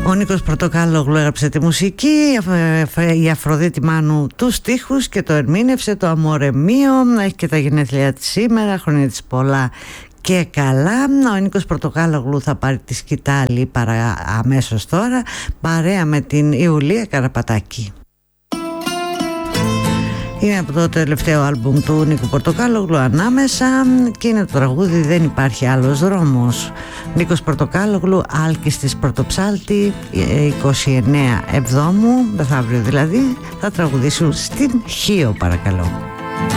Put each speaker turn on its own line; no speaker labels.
Ο Νίκος Πορτοκάλογλου έγραψε τη μουσική, η Αφροδίτη Μάνου τους στίχους και το ερμήνευσε, το Αμόρε Μίο. Έχει και τα γενέθλιά της σήμερα, χρόνια της πολλά και καλά. Ο Νίκος Πορτοκάλογλου θα πάρει τη σκητάλη αμέσως τώρα, παρέα με την Ιουλία Καραπατάκη. Είναι από το τελευταίο άλμπουμ του Νίκου Πορτοκάλογλου, Ανάμεσα, και είναι το τραγούδι «Δεν υπάρχει άλλος δρόμος». Νίκος Πορτοκάλογλου, Άλκης της Πρωτοψάλτη, 29 Εβδόμου, μεθαύριο δηλαδή, θα τραγουδήσουν στην Χίο, παρακαλώ.